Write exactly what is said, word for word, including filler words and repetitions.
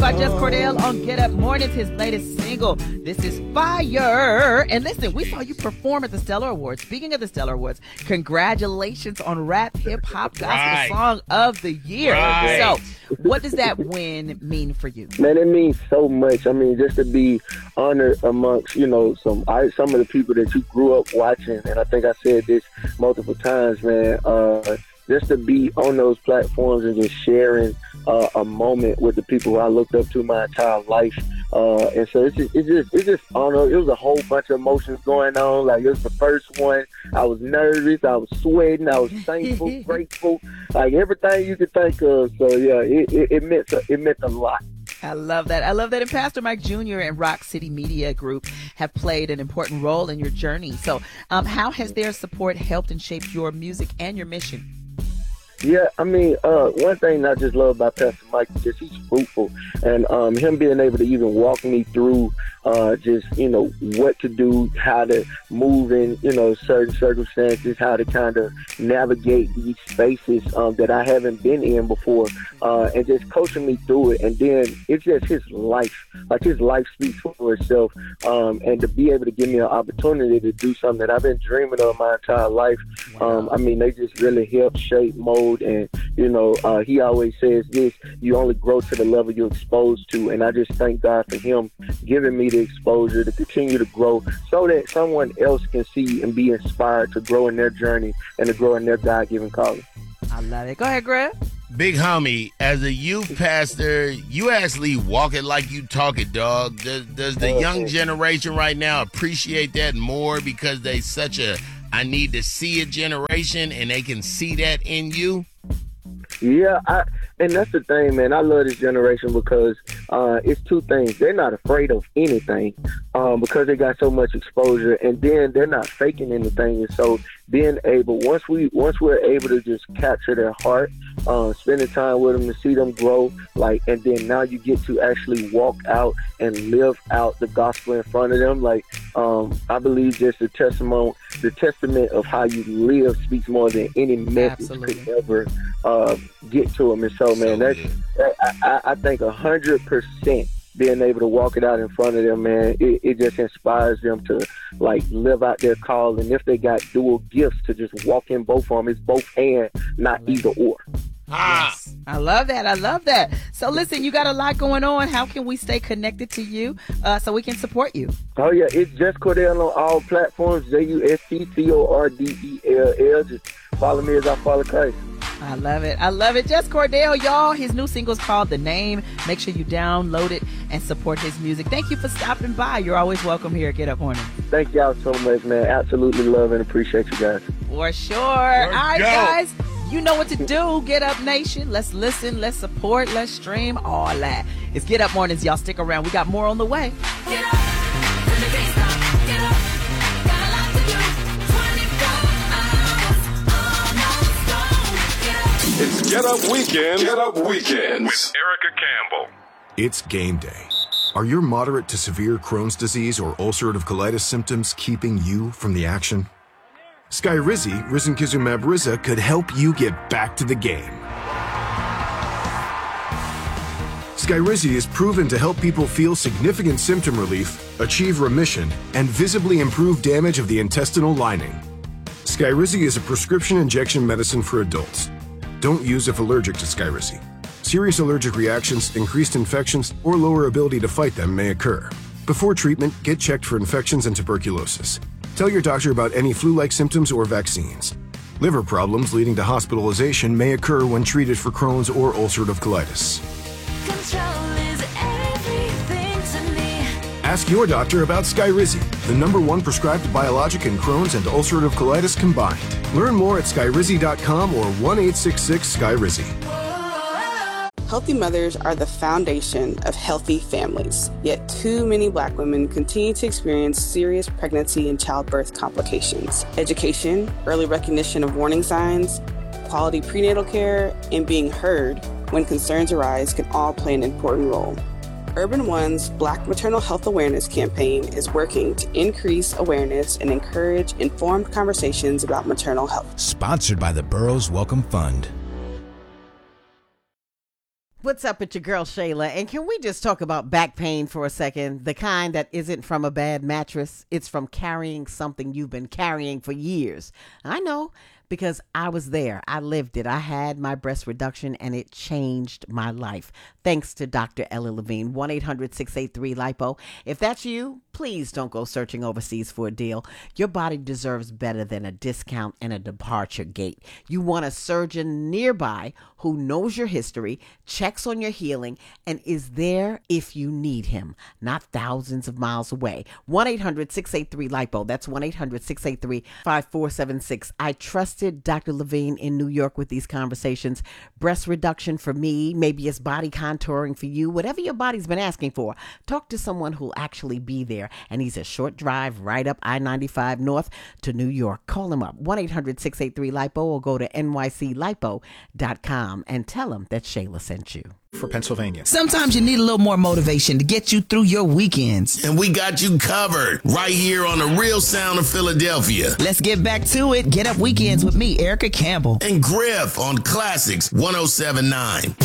by Just Cordell on Get Up Mornings, his latest single. This is Fire. And listen, we saw you perform at the Stellar Awards. Speaking of the Stellar Awards, congratulations on Rap Hip Hop Gospel Right. Song of the Year. Right. So, what does that win mean for you? Man, it means so much. I mean, just to be honored amongst, you know, some I, some of the people that you grew up watching, and I think I said this multiple times, man, uh, just to be on those platforms and just sharing uh, a moment with the people who I looked up to my entire life. Uh, and so it's just, it's just, it's just, I don't know, it was a whole bunch of emotions going on. Like, it was the first one. I was nervous. I was sweating. I was thankful, grateful, like everything you could think of. So, yeah, it, it, it meant, a, it meant a lot. I love that. I love that. And Pastor Mike Junior and Rock City Media Group have played an important role in your journey. So, um, how has their support helped and shaped your music and your mission? Yeah, I mean, uh, one thing I just love about Pastor Mike is just he's fruitful, and um, him being able to even walk me through uh, just, you know, what to do, how to move in, you know, certain circumstances, how to kind of navigate these spaces um, that I haven't been in before, uh, and just coaching me through it. And then it's just his life, like his life speaks for itself, um, and to be able to give me an opportunity to do something that I've been dreaming of my entire life. Wow. Um, I mean, they just really help shape, mold, and, you know, uh, he always says this, you only grow to the level you're exposed to. And I just thank God for him giving me the exposure to continue to grow so that someone else can see and be inspired to grow in their journey and to grow in their God-given calling. I love it. Go ahead, Greg. Big homie, as a youth pastor, you actually walk it like you talk it, dog. Does, does the young generation right now appreciate that more because they such a I need to see a generation and they can see that in you? Yeah, I, and that's the thing, man. I love this generation because uh, it's two things. They're not afraid of anything um, because they got so much exposure, and then they're not faking anything. And so being able, once we once we're able to just capture their heart, uh, spending time with them to see them grow, like, and then now you get to actually walk out and live out the gospel in front of them. Like, um, I believe just the testimony, the testament of how you live speaks more than any message Absolutely. could ever uh, get to them. And so, man, So that's, good. that, I, I think a hundred percent being able to walk it out in front of them, man, it, it just inspires them to, like, live out their call. And if they got dual gifts, to just walk in both of them. It's both and, not either or. Ah. Yes. I love that. I love that. So listen, you got a lot going on. How can we stay connected to you uh, so we can support you? Oh, yeah, it's Just Cordell on all platforms, J U S T C O R D E L L. Just follow me as I follow Christ. I love it. I love it. Just Cordell, y'all. His new single is called The Name. Make sure you download it and support his music. Thank you for stopping by. You're always welcome here at Get Up Morning. Thank y'all so much, man. Absolutely love and appreciate you guys. For sure. All right, go. guys. You know what to do. Get Up Nation. Let's listen. Let's support. Let's stream. All that. It's Get Up Mornings. Y'all stick around. We got more on the way. Get up, 'cause you can't stop. Get up, got a lot to do. twenty-four hours, almost gone. Get up. It's Get Up Weekend. Get Up Weekends with Erica Campbell. It's game day. Are your moderate to severe Crohn's disease or ulcerative colitis symptoms keeping you from the action? Skyrizi, risankizumab Riza, could help you get back to the game. Skyrizi is proven to help people feel significant symptom relief, achieve remission, and visibly improve damage of the intestinal lining. Skyrizi is a prescription injection medicine for adults. Don't use if allergic to Skyrizi. Serious allergic reactions, increased infections, or lower ability to fight them may occur. Before treatment, get checked for infections and tuberculosis. Tell your doctor about any flu-like symptoms or vaccines. Liver problems leading to hospitalization may occur when treated for Crohn's or ulcerative colitis. Control is everything to me. Ask your doctor about Skyrizi, the number one prescribed biologic in Crohn's and ulcerative colitis combined. Learn more at skyrizi dot com or one eight six six Skyrizi. Healthy mothers are the foundation of healthy families, yet too many Black women continue to experience serious pregnancy and childbirth complications. Education, early recognition of warning signs, quality prenatal care, and being heard when concerns arise can all play an important role. Urban One's Black Maternal Health Awareness campaign is working to increase awareness and encourage informed conversations about maternal health. Sponsored by the Burroughs Welcome Fund. What's up? It's your girl Shayla, and can we just talk about back pain for a second? The kind that isn't from a bad mattress. It's from carrying something you've been carrying for years. I know, because I was there. I lived it. I had my breast reduction, and it changed my life. Thanks to Doctor Ellie Levine. one eight hundred six eight three lipo. If that's you, please don't go searching overseas for a deal. Your body deserves better than a discount and a departure gate. You want a surgeon nearby who knows your history, checks on your healing, and is there if you need him, not thousands of miles away. one eight hundred six eight three lipo. That's one eight hundred six eight three five four seven six. I trusted Doctor Levine in New York with these conversations. Breast reduction for me, maybe it's body contouring for you, whatever your body's been asking for. Talk to someone who'll actually be there, and he's a short drive right up I ninety-five North to New York. Call him up, one eight hundred six eight three lipo, or go to N Y C lipo dot com and tell him that Shayla sent you. For Pennsylvania. Sometimes you need a little more motivation to get you through your weekends. And we got you covered right here on The Real Sound of Philadelphia. Let's get back to it. Get Up Weekends with me, Erica Campbell. And Griff on Classics one oh seven point nine.